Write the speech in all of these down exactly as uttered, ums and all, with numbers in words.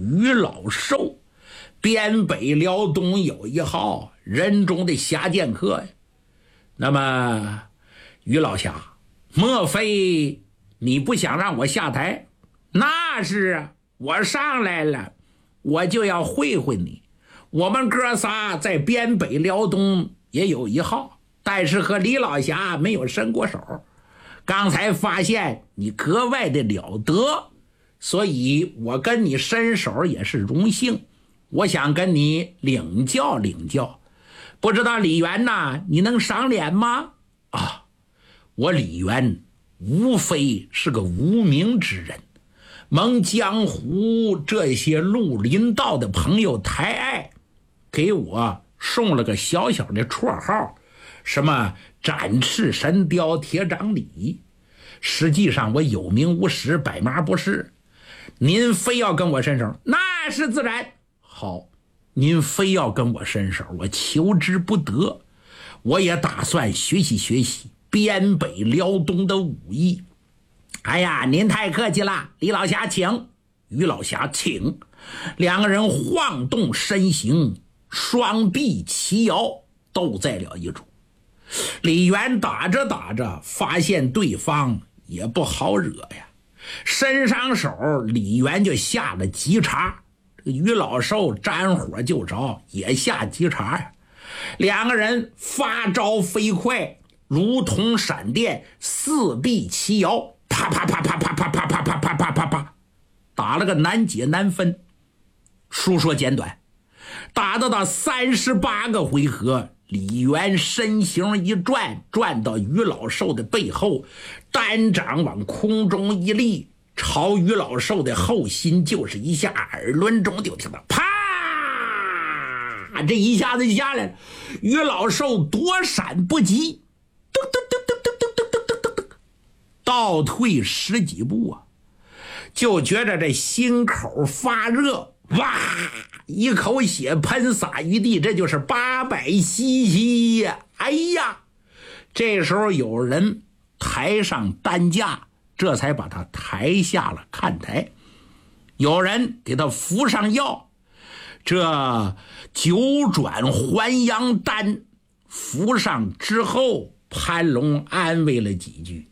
于老寿，边北辽东有一号，人中的侠剑客呀。那么于老侠，莫非你不想让我下台？那是啊，我上来了，我就要会会你。我们哥仨在边北辽东也有一号，但是和李老侠没有伸过手。刚才发现你格外的了得，所以我跟你伸手也是荣幸。我想跟你领教领教，不知道李元呐，你能赏脸吗？啊，我李元无非是个无名之人，蒙江湖这些绿林道的朋友抬爱，给我送了个小小的绰号，什么展翅神雕铁掌李。实际上我有名无实，百码不是。您非要跟我伸手，那是自然。好，您非要跟我伸手，我求之不得。我也打算学习学习边北辽东的武艺。哎呀，您太客气了，李老侠请。于老侠请。两个人晃动身形，双臂齐摇，斗在了一处。李元打着打着，发现对方也不好惹呀，伸上手，李元就下了急茬。这个于老寿沾火就着，也下急茬呀。两个人发招飞快，如同闪电，四臂齐摇，啪啪啪啪啪啪啪啪啪啪啪啪啪，打了个难解难分。书说简短，打到到三十八个回合，李元身形一转，转到于老寿的背后，单掌往空中一立，朝于老寿的后心就是一下，耳轮中就听到啪，这一下子就下来了。于老寿躲闪不及，噔噔噔噔噔噔噔噔噔噔，倒退十几步啊，就觉着这心口发热，哇，一口血喷洒于地，这就是八百西西呀！哎呀，这时候有人抬上担架，这才把他抬下了看台。有人给他服上药，这九转还阳丹服上之后，潘龙安慰了几句，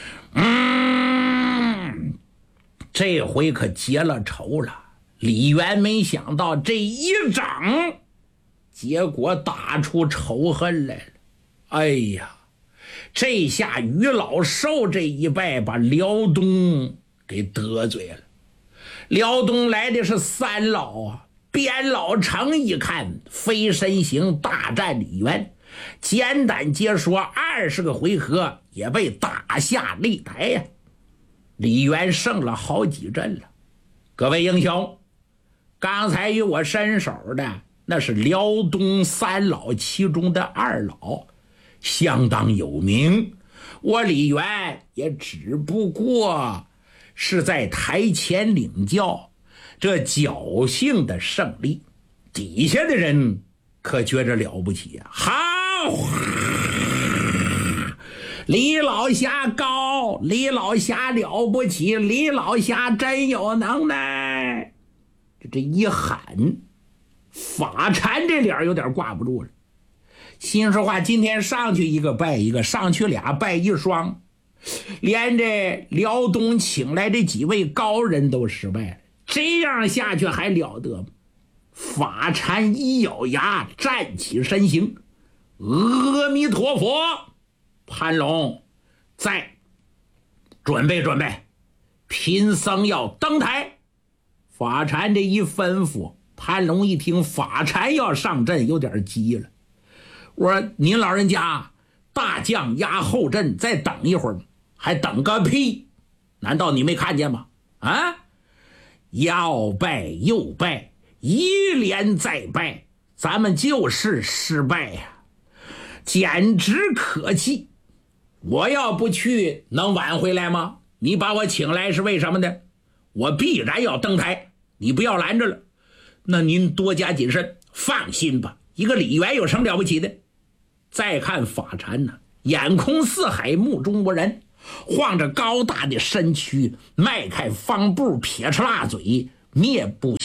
嗯，这回可结了仇了。李元没想到这一掌，结果打出仇恨来了。哎呀，这下于老寿这一败，把辽东给得罪了。辽东来的是三老啊，边老成一看，飞身行大战李元，简短截说二十个回合也被打下擂台呀。李元胜了好几阵了。各位英雄，刚才与我伸手的那是辽东三老其中的二老，相当有名。我李元也只不过是在台前领教，这侥幸的胜利，底下的人可觉着了不起啊！好，李老侠高，李老侠了不起，李老侠真有能耐。这一喊，法禅这脸有点挂不住了。心说话，今天上去一个败一个，上去俩败一双，连这辽东请来的几位高人都失败了，这样下去还了得吗？法禅一咬牙，站起身形，阿弥陀佛，潘龙在，准备准备，贫僧要登台。法禅这一吩咐，潘龙一听法禅要上阵，有点急了。我说您老人家，大将压后阵，再等一会儿，还等个屁？难道你没看见吗？啊，要败又败，一连再败，咱们就是失败呀，简直可气。我要不去能挽回来吗？你把我请来是为什么呢？我必然要登台，你不要拦着了。那您多加谨慎。放心吧，一个李元有什么了不起的？再看法禅呢，眼空四海，目中无人，晃着高大的身躯，迈开方步，撇着辣嘴，面部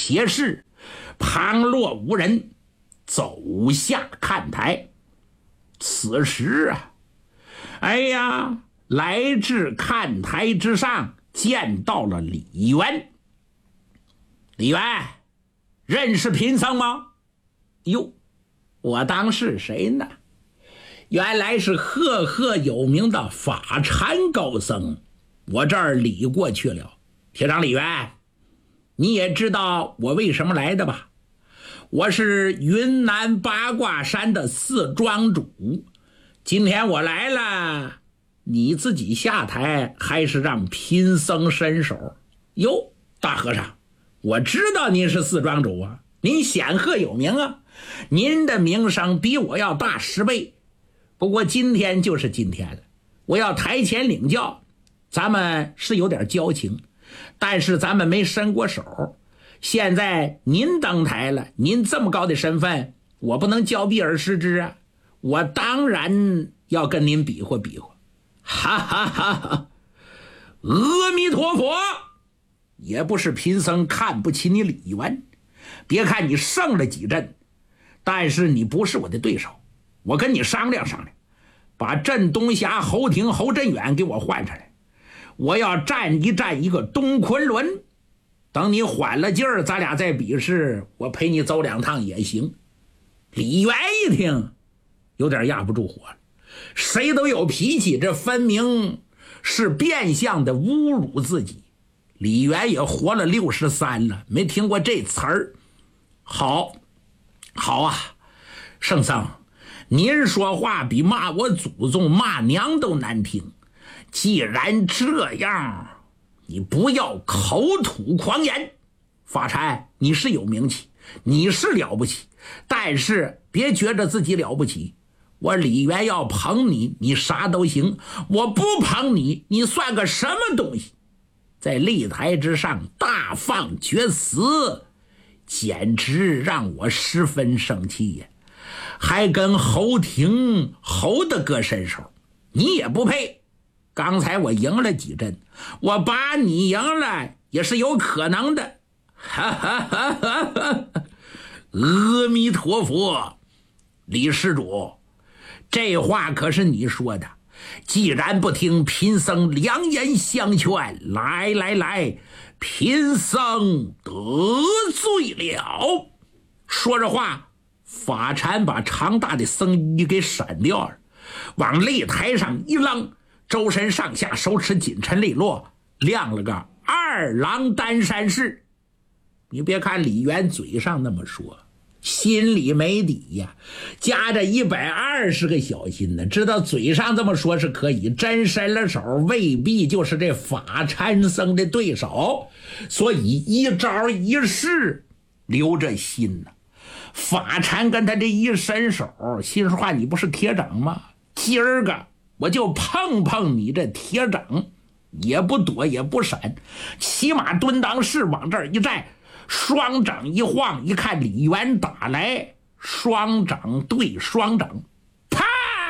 斜视，旁若无人，走下看台。此时啊，哎呀，来至看台之上，见到了李渊。李渊，认识贫僧吗？哟，我当是谁呢？原来是赫赫有名的法禅高僧，我这儿理过去了。铁长李渊，你也知道我为什么来的吧？我是云南八卦山的四庄主，今天我来了，你自己下台还是让贫僧伸手？哟，大和尚，我知道您是四庄主啊，您显赫有名啊，您的名声比我要大十倍。不过今天就是今天了，我要台前领教，咱们是有点交情，但是咱们没伸过手。现在您登台了，您这么高的身份，我不能交臂而失之啊，我当然要跟您比划比划。哈哈哈哈！阿弥陀佛！也不是贫僧看不起你李渊，别看你胜了几阵，但是你不是我的对手。我跟你商量商量，把镇东峡侯廷侯振远给我换上来，我要战一战一个东昆仑。等你缓了劲儿，咱俩再比试，我陪你走两趟也行。李渊一听有点压不住火了，谁都有脾气，这分明是变相的侮辱自己。李渊也活了六十三了，没听过这词儿。好好啊，圣僧，您说话比骂我祖宗骂娘都难听。既然这样，你不要口吐狂言。法禅，你是有名气，你是了不起，但是别觉着自己了不起。我李渊要捧你，你啥都行；我不捧你，你算个什么东西？在擂台之上大放厥词，简直让我十分生气呀！还跟侯廷侯大哥伸手，你也不配。刚才我赢了几阵，我把你赢了也是有可能的。哈哈哈哈哈！阿弥陀佛，李施主，这话可是你说的。既然不听贫僧良言相劝，来来来，贫僧得罪了。说着话，法禅把长大的僧衣给闪掉了，往擂台上一扔，周身上下手持锦尘利落，亮了个二郎担山式。你别看李渊嘴上那么说，心里没底呀，夹着一百二十个小心呢，知道嘴上这么说是可以，真伸了手未必就是这法禅僧的对手，所以一招一式留着心呢。法禅跟他这一伸手，心说话，你不是铁掌吗？今儿个我就碰碰你这铁掌，也不躲也不闪，起码蹲裆式往这儿一站，双掌一晃，一看李渊打来，双掌对双掌，啪，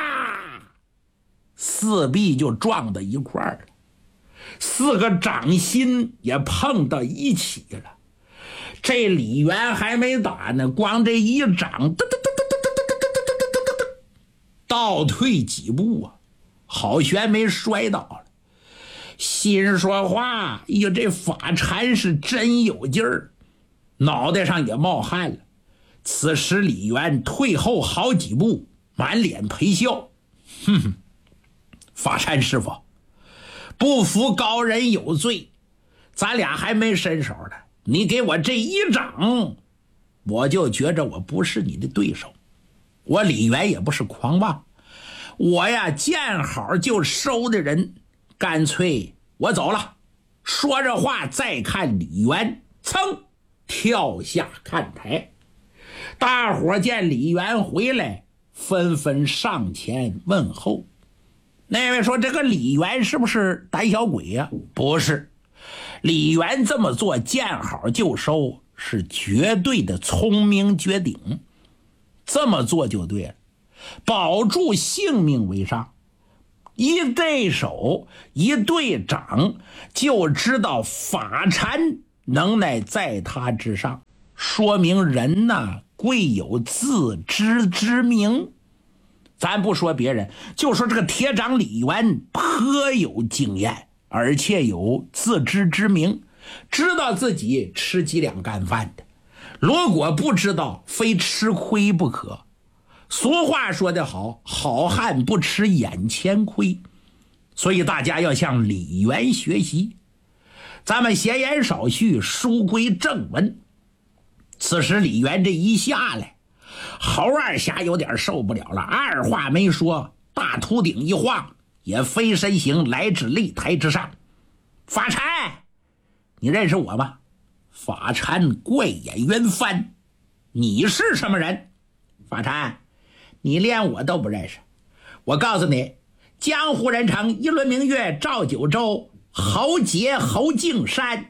四臂就撞到一块儿了，四个掌心也碰到一起了。这李渊还没打呢，光这一掌倒退几步啊，好悬没摔倒了。心说话，哎呀，这法禅是真有劲儿，脑袋上也冒汗了。此时李渊退后好几步，满脸陪笑，哼哼，法禅师傅，不服高人有罪，咱俩还没伸手呢，你给我这一掌，我就觉着我不是你的对手。我李渊也不是狂妄，我呀见好就收的人，干脆我走了。说着话，再看李渊，噌跳下看台。大伙见李渊回来，纷纷上前问候。那位说，这个李渊是不是胆小鬼呀？不是，李渊这么做见好就收，是绝对的聪明绝顶。这么做就对了，保住性命为上。一对手一对掌，就知道法禅能耐在他之上，说明人呐贵有自知之明。咱不说别人，就说这个铁掌李渊颇有经验，而且有自知之明，知道自己吃几两干饭的，如果不知道，非吃亏不可。俗话说得好，好汉不吃眼前亏，所以大家要向李渊学习。咱们闲言少叙，书归正文。此时李渊这一下来，侯二侠有点受不了了，二话没说，大秃顶一晃，也飞身形来至擂台之上。法禅，你认识我吗？法禅怪眼圆翻，你是什么人？法禅，你连我都不认识。我告诉你，江湖人称一轮明月照九州，侯杰侯敬山。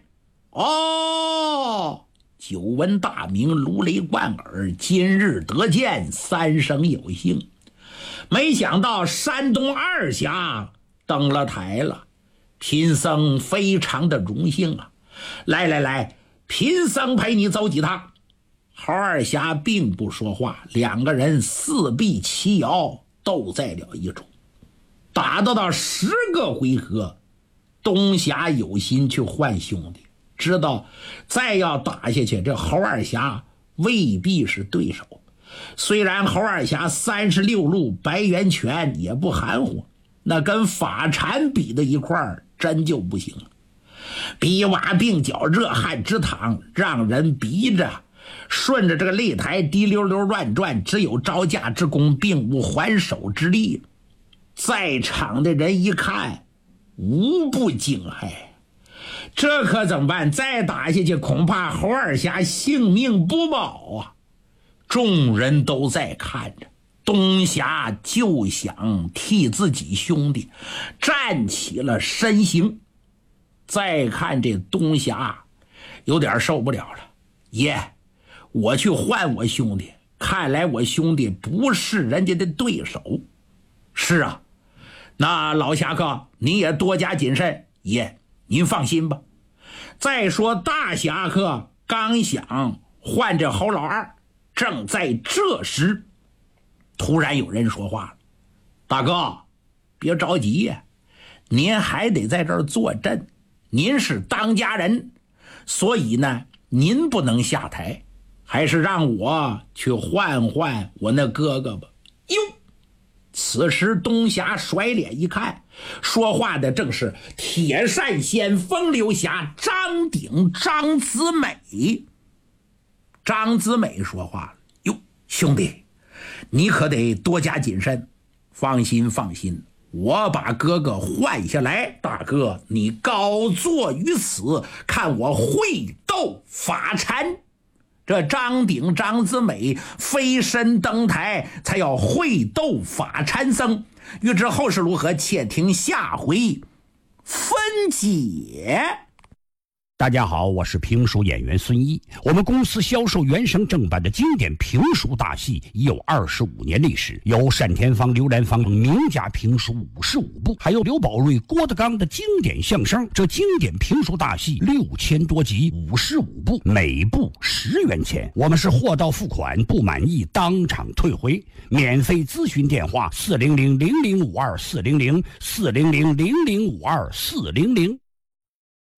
哦，久闻大名，如雷贯耳，今日得见，三生有幸。没想到山东二侠登了台了，贫僧非常的荣幸啊！来来来，贫僧陪你走几趟。侯二侠并不说话，两个人四臂齐摇，斗在了一处。打到到十个回合，东侠有心去换兄弟，知道再要打下去，这侯二侠未必是对手。虽然侯二侠三十六路白猿拳也不含糊，那跟法禅比的一块儿真就不行了。比瓦并脚，热汗直淌，让人逼着顺着这个擂台滴溜溜乱转，只有招架之功，并无还手之力。在场的人一看，无不惊骇，这可怎么办？再打下去，恐怕侯二侠性命不保啊！众人都在看着，东侠就想替自己兄弟站起了身形。再看这东侠有点受不了了，爷，我去换我兄弟，看来我兄弟不是人家的对手。是啊，那老侠客你也多加谨慎，爷您放心吧。再说大侠客刚想换这侯老二，正在这时，突然有人说话了：大哥别着急呀，您还得在这儿坐镇，您是当家人，所以呢您不能下台，还是让我去换换我那哥哥吧。哟，此时东侠甩脸一看，说话的正是铁扇仙风流侠张鼎张子美。张子美说话了：哟，兄弟你可得多加谨慎。放心放心，我把哥哥换下来，大哥你高坐于此，看我会斗法禅。这张鼎张子美飞身登台，才要会斗法禅僧。欲知后事如何，且听下回分解。 大家好，我是评书演员孙一。我们公司销售原声正版的经典评书大戏已有二十五年历史，有单田芳、刘兰芳名家评书五十五部，还有刘宝瑞、郭德纲的经典相声。这经典评书大戏六千多集，五十五部，每部十元钱。我们是货到付款，不满意当场退回。免费咨询电话：四零零零零五二四零零四零零零零五二四零零。